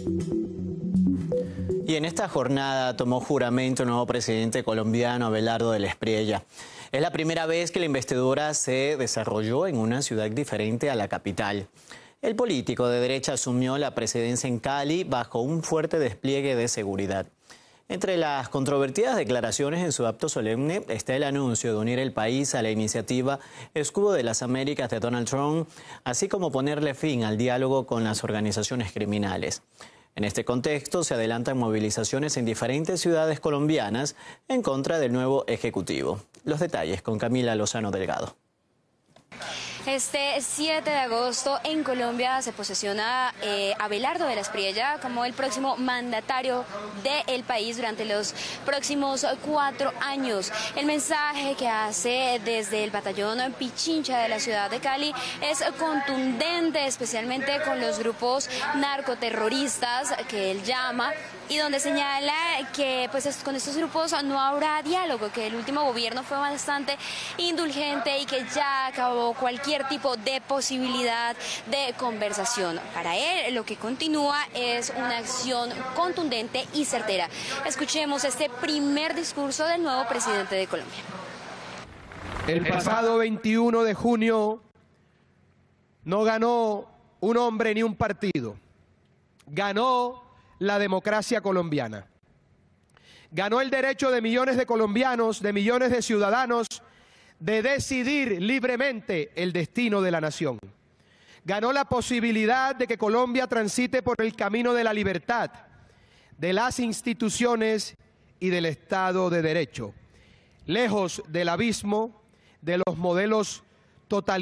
Y en esta jornada tomó juramento el nuevo presidente colombiano, Abelardo del Espriella. Es la primera vez que la investidura se desarrolló en una ciudad diferente a la capital. El político de derecha asumió la presidencia en Cali bajo un fuerte despliegue de seguridad. Entre las controvertidas declaraciones en su acto solemne está el anuncio de unir el país a la iniciativa Escudo de las Américas de Donald Trump, así como ponerle fin al diálogo con las organizaciones criminales. En este contexto se adelantan movilizaciones en diferentes ciudades colombianas en contra del nuevo ejecutivo. Los detalles con Camila Lozano Delgado. Este 7 de agosto en Colombia se posesiona Abelardo del Espriella como el próximo mandatario del país durante los próximos 4 años. El mensaje que hace desde el batallón Pichincha de la ciudad de Cali es contundente, especialmente con los grupos narcoterroristas que él llama, y donde señala que pues con estos grupos no habrá diálogo, que el último gobierno fue bastante indulgente y que ya acabó cualquier tipo de posibilidad de conversación. Para él, lo que continúa es una acción contundente y certera. Escuchemos este primer discurso del nuevo presidente de Colombia. El pasado 21 de junio no ganó un hombre ni un partido. Ganó la democracia colombiana. Ganó el derecho de millones de colombianos, de millones de ciudadanos, de decidir libremente el destino de la nación. Ganó la posibilidad de que Colombia transite por el camino de la libertad, de las instituciones y del Estado de Derecho, lejos del abismo de los modelos totalitarios